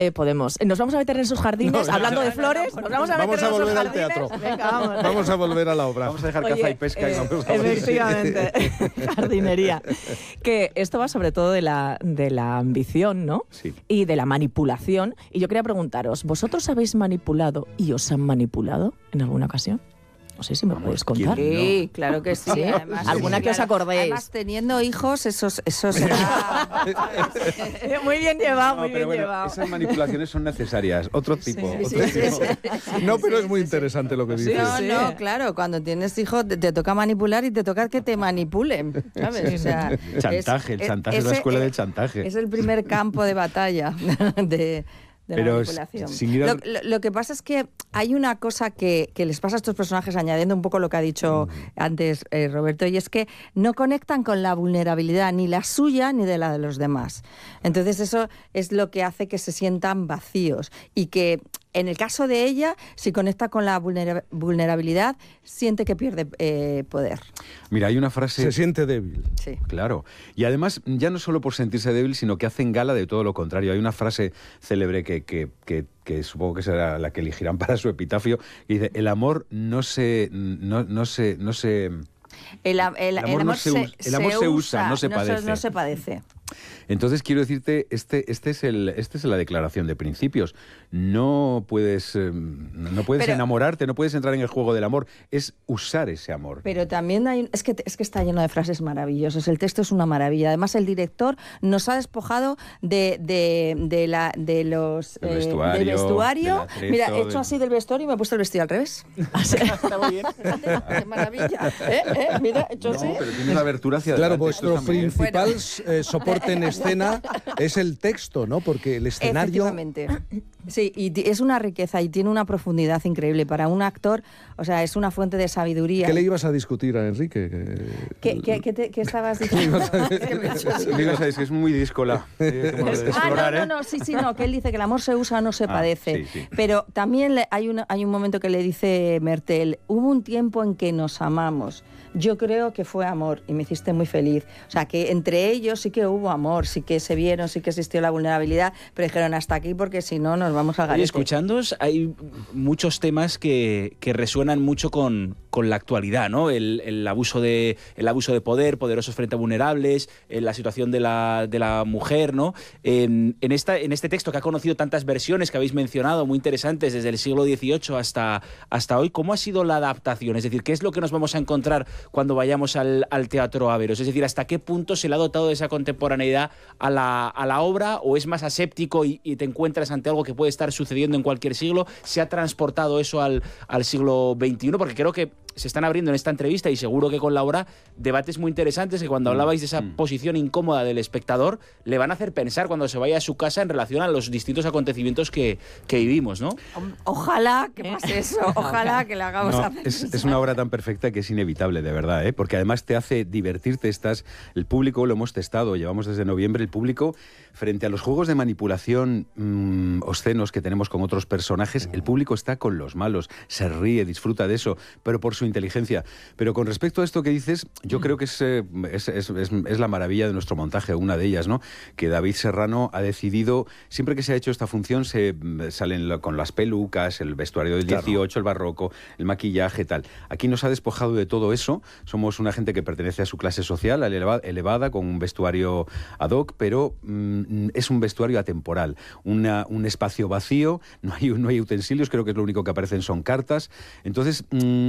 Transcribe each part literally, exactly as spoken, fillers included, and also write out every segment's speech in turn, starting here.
Eh, podemos. Nos vamos a meter en sus jardines, no, hablando no, de flores, no, no, no, nos vamos a meter vamos a en volver sus al teatro. Venga, vamos. Vamos a volver a la obra. Vamos a dejar Oye, caza y pesca eh, y vamos a efectivamente, jardinería. Que esto va sobre todo de la, de la ambición, ¿no? Sí. Y de la manipulación. Y yo quería preguntaros, ¿vosotros habéis manipulado y os han manipulado en alguna ocasión? No sé si me podéis contar. Sí, no? Claro que sí. Además, ¿Alguna sí, que os claro. acordéis? Además, teniendo hijos, eso, eso será... Muy bien llevado, no, muy pero bien bueno, llevado. esas manipulaciones son necesarias. Otro tipo. Sí, otro sí, tipo. sí, sí. No, pero Sí, es muy sí, interesante sí. lo que dices. No, Sí, no, sí. claro. Cuando tienes hijos te, te toca manipular y te toca que te manipulen, ¿sabes? O sea, Chantaje, el es- chantaje es la ese- escuela eh, del chantaje. Es el primer campo de batalla de... de la Pero manipulación. sin ir a- Lo, lo- lo que pasa es que hay una cosa que, que les pasa a estos personajes, añadiendo un poco lo que ha dicho Mm. antes eh, Roberto, y es que no conectan con la vulnerabilidad, ni la suya ni de la de los demás. Entonces eso es lo que hace que se sientan vacíos y que... En el caso de ella, si conecta con la vulnera- vulnerabilidad, siente que pierde eh, poder. Mira, hay una frase... Se siente débil. Sí. Claro. Y además, ya no solo por sentirse débil, sino que hacen gala de todo lo contrario. Hay una frase célebre que, que, que, que supongo que será la que elegirán para su epitafio, que dice, el amor no se... No, no se, no se El, el- el amor amor, no se se, us- el amor se usa, no se padece. No se padece. Entonces quiero decirte, este, este es el, este es la declaración de principios. No puedes, eh, no puedes Pero- enamorarte, no puedes entrar en el juego del amor. Es usar ese amor. Pero también hay... Es que, es que está lleno de frases maravillosas. El texto es una maravilla. Además, el director nos ha despojado de, de, de, la, de los... Del eh, vestuario, del vestuario. del atrezo, Mira, he hecho del- así del vestuario y me he puesto el vestido al revés. Está muy bien. ¡Qué maravilla! ¿Eh? ¿Eh? Mira, he hecho No, así. pero tienes la abertura hacia Claro, adelante. vuestro eso está muy bien. principal eh, soporte en escena es el texto, ¿no? Porque el escenario... Efectivamente. Sí, y t- es una riqueza y tiene una profundidad increíble. Para un actor, o sea, es una fuente de sabiduría. ¿Qué le ibas a discutir a Enrique? Que- ¿Qué, qué- qué te- qué estabas diciendo? Que me he hecho así. Digo, sabes que es muy díscola. eh, como lo de Ah, explorar, no, no, ¿eh? no, sí, sí, no, que él dice que el amor se usa, no se Ah, padece. sí, sí. Pero también le- hay, una, hay un momento que le dice Mertel, hubo un tiempo en que nos amamos. Yo creo que fue amor y me hiciste muy feliz. O sea, que entre ellos sí que hubo amor, sí que se vieron, sí que existió la vulnerabilidad, pero dijeron hasta aquí porque si no nos vamos a Oye, garete. escuchándoos, hay muchos temas que, que resuenan mucho con, con la actualidad, ¿no? El, el, abuso de, el abuso de poder, poderosos frente a vulnerables, eh, la situación de la, de la mujer, ¿no? En, en, esta, en este texto que ha conocido tantas versiones que habéis mencionado, muy interesantes, desde el siglo dieciocho hasta, hasta hoy, ¿cómo ha sido la adaptación? Es decir, ¿qué es lo que nos vamos a encontrar cuando vayamos al, al Teatro Averos? Es decir, ¿hasta qué punto se le ha dotado de esa contemporaneidad a la, a la obra o es más aséptico y, y te encuentras ante algo que puede estar sucediendo en cualquier siglo? ¿Se ha transportado eso al, al siglo veintiuno? Porque creo que se están abriendo en esta entrevista y seguro que con Laura debates muy interesantes que cuando hablabais de esa Mm. posición incómoda del espectador le van a hacer pensar cuando se vaya a su casa en relación a los distintos acontecimientos que, que vivimos, ¿no? Ojalá que pase eso, ojalá que le hagamos No, hacer es, eso. es una obra tan perfecta que es inevitable, de verdad, ¿eh? Porque además te hace divertirte. Estás, el público, lo hemos testado, llevamos desde noviembre, el público, frente a los juegos de manipulación mmm, obscenos que tenemos con otros personajes, el público está con los malos, se ríe, disfruta de eso, pero por su inteligencia. Pero con respecto a esto que dices, yo creo que es, eh, es, es, es, es la maravilla de nuestro montaje, una de ellas, ¿no? Que David Serrano ha decidido, siempre que se ha hecho esta función, se mm, salen lo- con las pelucas, el vestuario del Claro. dieciocho, el barroco, el maquillaje, tal. Aquí nos ha despojado de todo eso. Somos una gente que pertenece a su clase social, eleva- elevada, con un vestuario ad hoc, pero mm, es un vestuario atemporal. Una, un espacio vacío, no hay, no hay utensilios, creo que es lo único que aparecen son cartas. Entonces,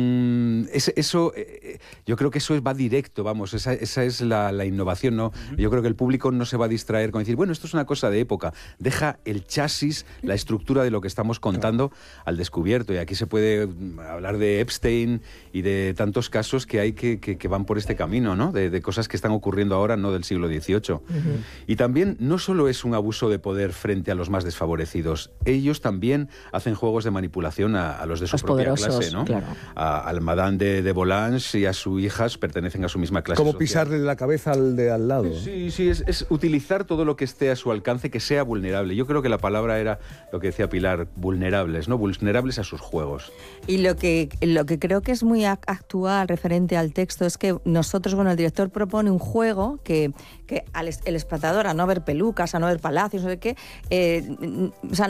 mm, es- eso, eh, yo creo que eso es, va directo, vamos, esa, esa es la, la innovación, ¿no? Yo creo que el público no se va a distraer con decir, bueno, esto es una cosa de época. Deja el chasis, la estructura de lo que estamos contando al descubierto. Y aquí se puede mm, hablar de Epstein y de tantos casos que hay que, que, que van por este camino, ¿no? De, de cosas que están ocurriendo ahora, no del siglo dieciocho. Uh-huh. Y también no solo es un abuso de poder frente a los más desfavorecidos, ellos también hacen juegos de manipulación a, a los de su Los propia poderosos, clase, ¿no? claro. A, al Madame de, de Volanges y a sus hijas pertenecen a su misma clase Como social. pisarle la cabeza al de al lado. Sí, sí, es, es utilizar todo lo que esté a su alcance, que sea vulnerable. Yo creo que la palabra era lo que decía Pilar, vulnerables, ¿no? Vulnerables a sus juegos. Y lo que, lo que creo que es muy actual referente al texto es que nosotros, bueno, el director propone un juego que, que al el espectador, a no ver pelucas, a no ver palacios, no sé qué, eh, o sea,